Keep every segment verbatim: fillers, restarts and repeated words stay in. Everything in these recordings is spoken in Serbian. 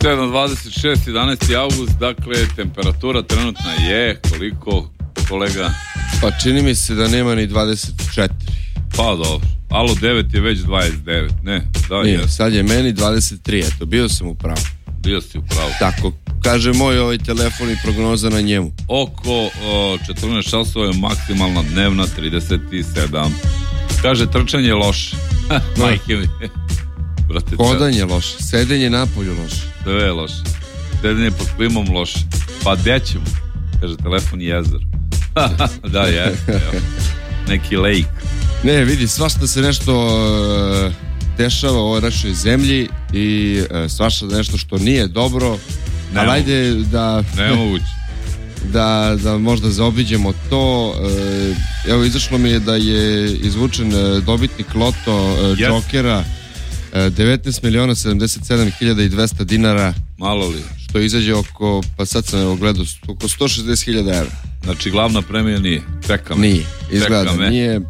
sedam dvadeset šest, jedanaesti avgust, dakle, temperatura trenutna je, koliko, kolega? Pa čini mi se da nema ni dvadeset četiri. Pa dobro, alo devet je već dvadeset devet, ne? Da, Nije, je. sad je meni dvadeset tri, eto, bio sam u pravu. Bio si u pravu. Tako, kaže moj ovaj telefon i prognoza na njemu. Oko o, četrnaest časova je maksimalna dnevna trideset sedam. Kaže, trčanje je loše. Majke mi. Brate, hodanje loše, sedenje napolju loše. Sve je loše. Sedenje pod klimom loše. Pa gde ćemo? Kaže, telefon jezero. Da, je. Neki lake. Ne, vidi, svašta se nešto uh, dešava u ovoj našoj zemlji i uh, svašta nešto što nije dobro. Ne ali ajde da... Nemoguće. Da, da možda zaobiđemo to. E, evo, izašlo mi je da je izvučen dobitnik loto e, yes. Jokera, e, devetnaest miliona sedamdeset sedam hiljada i dvesta dinara. Malo li? Što izađe oko, pa sad sam evo gledao, oko sto šezdeset hiljada evra. Znači glavna premija nije. Čeka me. Nije, izgleda me. nije.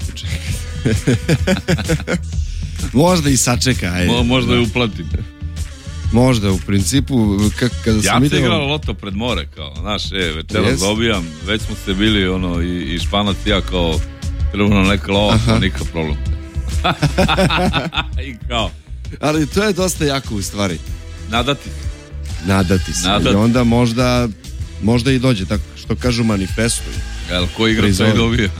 Možda i sačeka. Ajde. Mo, možda i uplatim. Možda, u principu, k- kada ja sam vidio... Ja igrao loto pred more, kao, znaš, e, večeras yes. dobijam, već smo se bili, ono, i, i Španac i ja, kao, trebno neka lova, kao, nikakav problem. I kao... Ali to je dosta jako, u stvari. Nadati. Nadati se. Nadati. I onda možda, možda i dođe, tako što kažu, manifestuju. Jel, ko igra, to i dobija.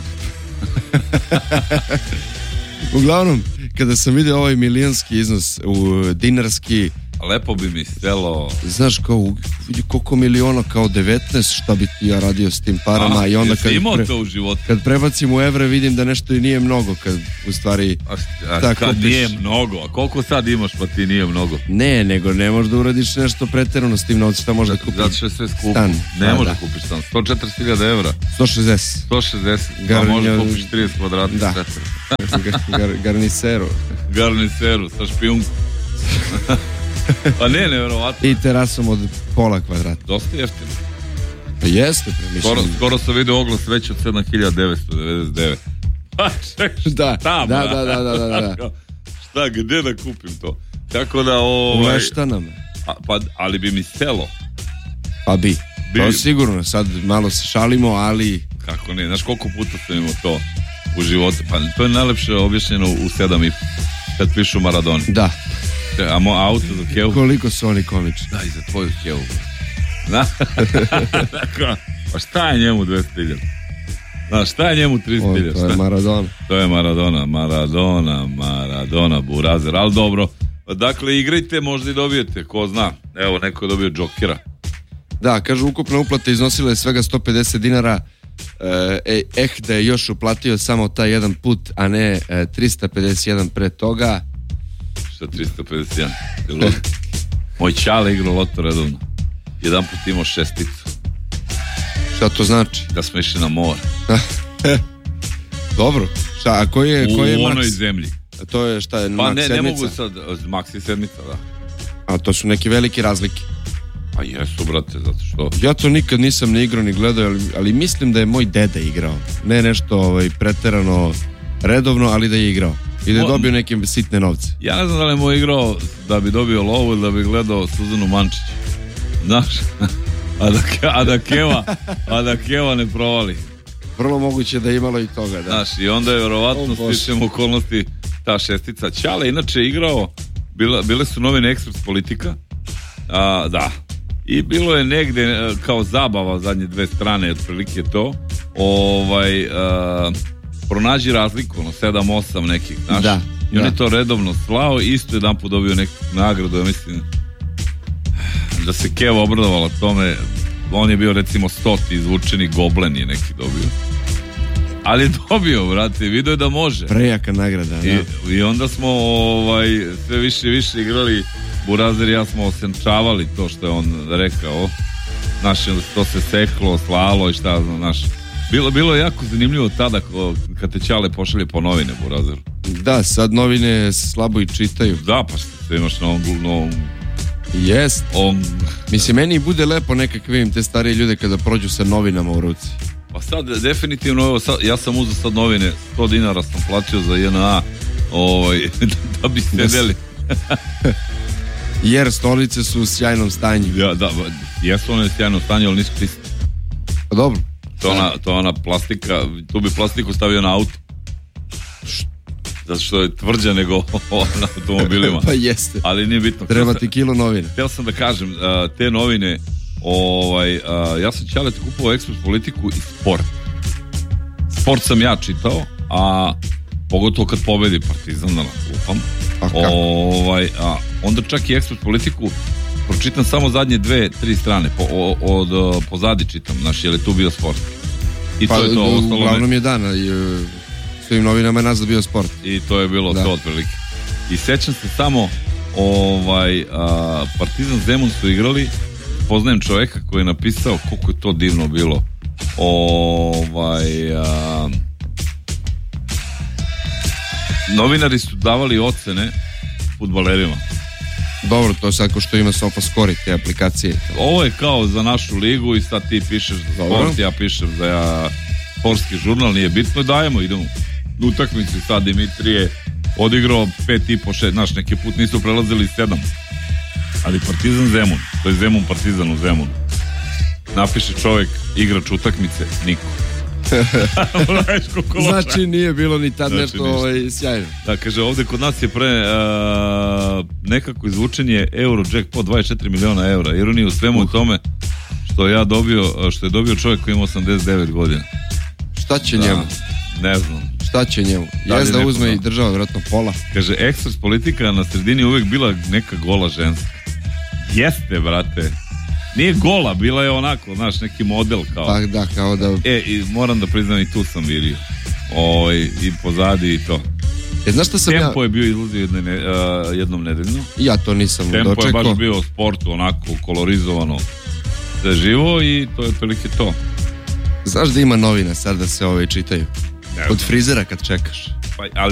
Uglavnom, kada sam vidio ovaj milijonski iznos u dinarski, lepo bi mi stelo. Znaš, kao, vidi koliko miliona, kao devetnaest, šta bi ti ja radio s tim parama. A, i onda kad, imao pre, to u životu? Kad prebacim u evre, vidim da nešto i nije mnogo, kad u stvari... A, a tako kad piš... nije mnogo? A koliko sad imaš pa ti nije mnogo? Ne, nego ne možeš da uradiš nešto preterano s tim novcem, šta možeš da kupiš? Zato što je sve skupo. Stan. Ne a, možeš da. da kupiš stan. sto četrdeset hiljada evra. sto šezdeset. sto šezdeset. Gar... Pa možeš kupiš trideset kvadrata. Da. Gar, garniseru. Garniseru sa špijunkom. Pa ne, nevjerovatno. I terasom od pola kvadrata. Dosta jeftino. Pa jeste, skoro, skoro sam vidio oglas veći od sedam hiljada devetsto devedeset devet. Pa ček, da, šta, da, da, da, da, da, da. Šta, gdje da kupim to? Tako da ovaj... U Leštanama. A, pa, ali bi mi selo. Pa bi. bi. To sigurno, sad malo se šalimo, ali... Kako ne, znaš koliko puta sam imao to u životu? Pa to je najlepše objašnjeno u sedam i kad pišu Maradoni. Da. A moj auto za kevu. Koliko su oni komični. Da, i za tvoju kevu. Da? Pa šta je njemu dvesta hiljada? Da, šta je njemu trideset hiljada? To je Maradona. To je Maradona, Maradona, Maradona, Burazer, ali dobro. Dakle, igrajte, možda i dobijete, ko zna. Evo, neko je dobio Jokera. Da, kažu, ukupna uplata iznosila je svega sto pedeset dinara. E, eh, da je još uplatio samo taj jedan put, a ne e, trista pedeset jedan pre toga. Šta trista pedeset jedan? Moj čale igrao loto redovno. Jedan put imao šesticu. Šta to znači? Da smo išli na more. Dobro. Šta, a koji je, koji je u maks? onoj zemlji. A to je šta je pa maks ne, sedmica? ne mogu sad, maks je sedmica, da. A to su neke velike razlike. Pa jesu, brate, zato što... Ja to nikad nisam ni igrao ni gledao, ali, ali mislim da je moj deda igrao. Ne nešto ovaj, preterano redovno, ali da je igrao. I da je dobio neke sitne novce. Ja ne znam da li je moj igrao da bi dobio lovu ili da bi gledao Suzanu Mančić. Znaš? A da, a da Keva a da Keva ne provali. Vrlo moguće da je imalo i toga, da. Znaš, i onda je verovatno oh, stičem okolnosti ta šestica. Čale inače igrao, bila, bile su novine Ekspres Politika. A, da. I bilo je negde kao zabava zadnje dve strane, otprilike to. Ovaj... A, pronađi razliku, ono, sedam osam nekih, znaš. Da, I on da. je to redovno slao, isto jedan put dobio neku nagradu, ja mislim da se Keva obradovala tome, on je bio recimo stoti izvučeni Goblen je neki dobio. Ali je dobio, brate, vidio je da može. Prejaka nagrada, da. I, i onda smo ovaj, sve više i više igrali, Burazer i ja smo osenčavali to što je on rekao. Znaš, to se seklo, slalo i šta znam, znaš. Bilo, bilo je jako zanimljivo tada ko, kad te Čale pošalje po novine, Burazer. Da, sad novine slabo i čitaju. Da, pa što se imaš na ovom... ovom Jest. On... Mislim, meni bude lepo nekak vidim te starije ljude kada prođu sa novinama u ruci. Pa sad, definitivno, evo, sad, ja sam uzeo sad novine, sto dinara sam platio za J N A, ovaj, da bi sedeli. Jer stolice su u sjajnom stanju. Ja, da, jesu one u sjajnom stanju, ali nisu čiste. Pa dobro. To ona, to ona plastika, tu bi plastiku stavio na auto. Zato što je tvrđa nego na automobilima. Pa jeste. Ali nije bitno. Treba ti kilo novine. Htio sam da kažem, te novine, ovaj, ja sam Ćale kupovao Ekspres Politiku i Sport. Sport sam ja čitao, a pogotovo kad pobedi Partizan, da naklupam. Ovaj, a onda čak i Ekspres Politiku pročitam samo zadnje dve, tri strane, po, od, od pozadi čitam, znaš, je li tu bio sport? I pa, to je to. Uglavnom je dana i svojim novinama je nazad bio sport. I to je bilo da. To otprilike. I sećam se samo ovaj, a, Partizan Zemun su igrali, poznajem čoveka koji je napisao koliko je to divno bilo. Ovaj, a, novinari su davali ocene fudbalerima. Dobro, to je sad ko što ima SofaScore, te aplikacije. Ovo je kao za našu ligu i sad ti pišeš za sport, ja pišem za ja, sportski žurnal, nije bitno, dajemo, idemo. Utakmici sad Dimitrije odigrao pet i po šest, znaš, neki put nisu prelazili sedam. Ali Partizan Zemun, to je Zemun Partizan u Zemunu. Napiše čovjek, igrač utakmice, niko. Znači nije bilo ni tad znači, nešto ovaj, sjajno. Da, kaže, ovdje kod nas je pre uh, nekako izvučenje Euro jackpot dvadeset četiri miliona eura. Ironija u svemu uh. u tome što ja dobio, što je dobio čovjek koji ima osamdeset devet godina. Šta će da, njemu? Ne znam. Šta će njemu? Jes da uzme i država vjerojatno pola. Kaže, Ekspres Politika na sredini uvijek bila neka gola ženska. Jeste, brate. Nije gola, bila je onako, znaš, neki model kao. Pa da, kao da. E, i moram da priznam i tu sam vidio. O, i, i pozadi i to. E, znaš šta sam Tempo ja... Tempo je bio izlazio jedne, ne, uh, jednom nedeljno. Ja to nisam Tempo dočekao. Tempo je baš bio o sportu, onako, kolorizovano. Sve živo i to je otprilike to. Znaš da ima novina sad da se ove čitaju? Od frizera kad čekaš. Pa, ali